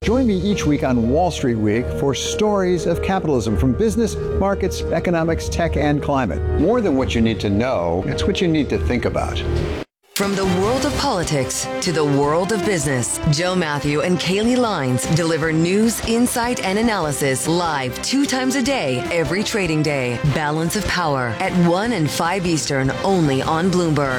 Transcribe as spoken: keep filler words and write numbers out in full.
Join me each week on Wall Street Week for stories of capitalism from business, markets, economics, tech, and climate. More than what you need to know, it's what you need to think about. From the world of politics to the world of business, Joe Matthew and Kaylee Lines deliver news, insight, and analysis live two times a day, every trading day. Balance of Power at one and five Eastern, only on Bloomberg.